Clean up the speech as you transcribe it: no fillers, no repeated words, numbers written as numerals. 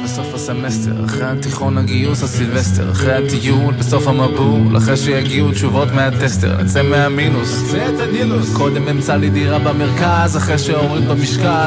בסוף הסמסטר, אחרי התיכון הגיוס הסילבסטר, אחרי הטיול בסוף המבול, אחרי שיגיעו תשובות מהטסטר, נצא מהמינוס, נצא את הנילוס. קודם אמצא לי דירה במרכז, אחרי שהוריד במשקל